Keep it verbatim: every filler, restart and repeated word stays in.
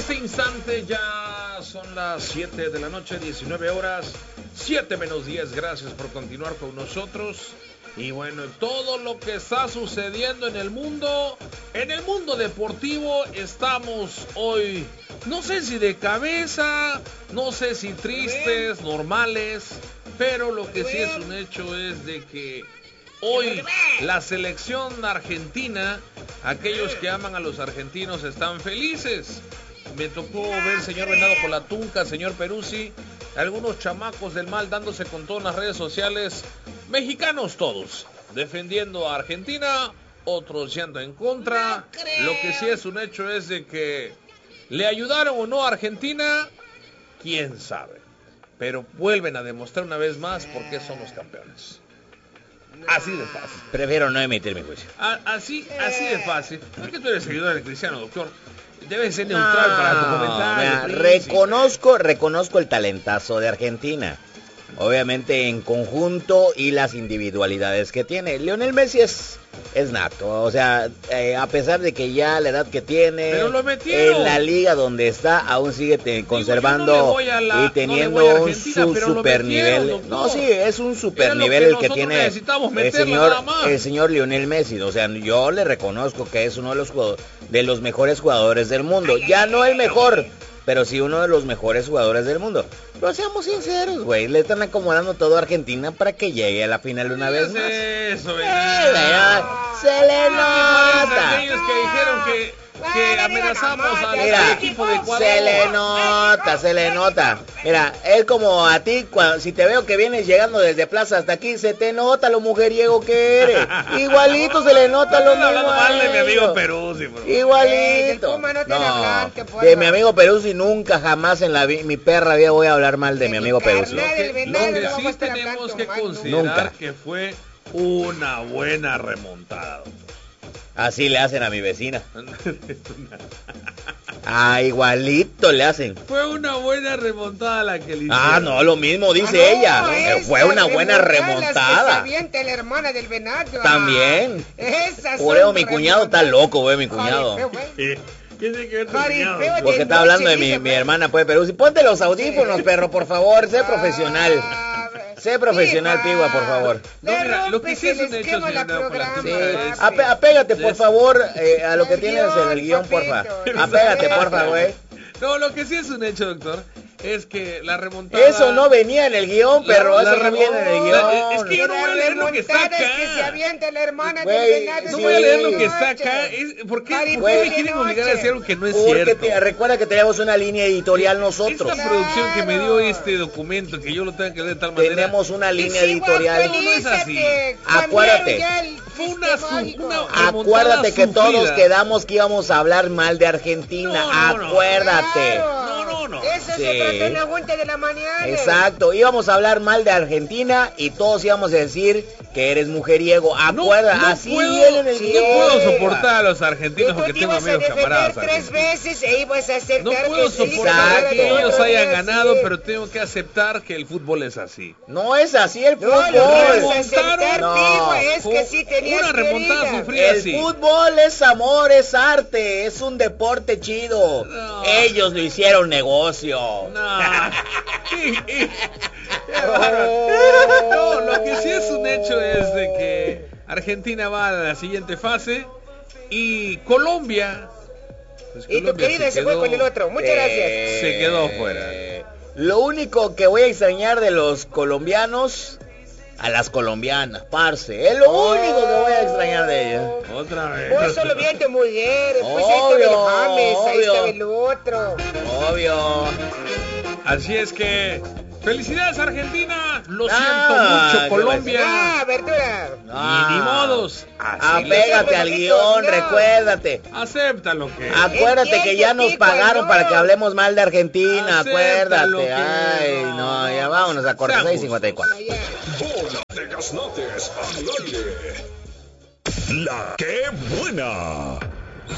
este instante ya son las siete de la noche, diecinueve horas, siete menos diez. Gracias por continuar con nosotros. Y bueno, todo lo que está sucediendo en el mundo, en el mundo deportivo, estamos hoy, no sé si de cabeza, no sé si tristes, normales, pero lo que sí es un hecho es de que hoy la selección argentina, aquellos que aman a los argentinos están felices. Me tocó ver, señor Venado Colatunca, señor Peruzzi, algunos chamacos del mal dándose con todo en las redes sociales, mexicanos todos, defendiendo a Argentina, otros yendo en contra. Lo que sí es un hecho es de que le ayudaron o no a Argentina, quién sabe, pero vuelven a demostrar una vez más por qué son los campeones. Así de fácil. Prefiero no emitir mi juicio. A, así, así de fácil. No es que tú eres seguidor del Cristiano, doctor. Debes ser neutral no, para tu comentario. Mira, reconozco, reconozco el talentazo de Argentina. Obviamente en conjunto y las individualidades que tiene. Lionel Messi es, es nato. O sea, eh, a pesar de que ya la edad que tiene, pero lo metieron. En la liga donde está, aún sigue te, conservando Digo, no la, y teniendo no un su, super nivel. Doctor. No, sí, es un super Era nivel que el que tiene el señor, el señor Lionel Messi. O sea, yo le reconozco que es uno de los, de los mejores jugadores del mundo. Ya no el mejor, pero sí uno de los mejores jugadores del mundo. Pero seamos sinceros, güey, le están acomodando todo a Argentina para que llegue a la final una vez más. Eso, eh, se le nota. Aquellos que dijeron que que amenazamos al Mira, equipo de Ecuador. Se le nota, se le nota. Mira, es como a ti, cuando, si te veo que vienes llegando desde Plaza hasta aquí, se te nota lo mujeriego que eres. Igualito se le nota lo mismo. Hablando mal de mi amigo Peruzzi, bro. Igualito. No, de mi amigo Peruzzi nunca, jamás en la vi, mi perra vida voy a hablar mal de mi amigo Peruzzi. Lo que, lo que sí tenemos que considerar nunca. Que fue una buena remontada, doctor. Así le hacen a mi vecina. Ah, igualito le hacen. Fue una buena remontada la que le hicieron. Ah, no, lo mismo dice ah, no, ella. Fue una buena remontada. Que la hermana del venado. También. Por eso mi cuñado está loco, güey, mi cuñado. ¿Qué tiene que ver tu cuñado? Porque está hablando de mi, mi hermana, pues, Perú. Si ponte los audífonos, perro, por favor, sé profesional. Sé profesional, Pigua, por favor. No, mira, lo que sí es un hecho, señor, sí. Ape, apégate, por favor, eh, a lo que tienes en el guión, porfa. Apégate, porfa, güey. No, lo que sí es un hecho, doctor, es que la remontada... Eso no venía en el guión, perro, eso no viene en el guión. Es que yo no voy a leer lo que está acá. Es que se avienta la hermana güey, del venado. No voy a leer lo que está acá. Es, ¿Por qué, ¿por qué me quieren obligar a decir algo que no es Porque cierto? Te, recuerda que tenemos una línea editorial nosotros. Esta producción que me dio este documento, que yo lo tengo que leer de tal manera... Tenemos una línea editorial. No, no es así. Acuérdate. Fue una, una Acuérdate que sufrida. Todos quedamos que íbamos a hablar mal de Argentina. No, no, Acuérdate. No, no, no. Eso sí. Se trató en la junta de la mañana. Exacto. Íbamos a hablar mal de Argentina y todos íbamos a decir que eres mujeriego. Acuérdate. No, no así puedo, viene en el sí, no puedo soportar a los argentinos porque tengo amigos camaradas. Tres veces e ibas a aceptar no puedo soportar que ellos hayan ganado, pero tengo que aceptar que el fútbol es así. No es así el fútbol. No, aceptar, no. Es que sí tenías una remontada sufrida. El así. fútbol es amor, es arte, es un deporte chido. No. Ellos lo hicieron negocio. No. No, lo que sí es un hecho es de que Argentina va a la siguiente fase y Colombia. Pues Colombia y tu querida se, se fue con el otro. Muchas eh, gracias. Se quedó fuera. Lo único que voy a extrañar de los colombianos, a las colombianas, parce, es lo oh, único que voy a extrañar de ellas. Otra vez. Vos solo viente mujeres, pues ahí estaba el James, ahí estaba el otro. Obvio. Así es que felicidades Argentina, lo ah, siento mucho Colombia. Ah, verdura. Ah, y ni modos. Apégate al guión, no. Recuérdate. Acepta lo que. Acuérdate que ya nos pagaron no. para que hablemos mal de Argentina, acepta acuérdate. Ay, no. no, ya vámonos a cortar seis cincuenta y cuatro. Bola de Gaznates al aire. La que buena.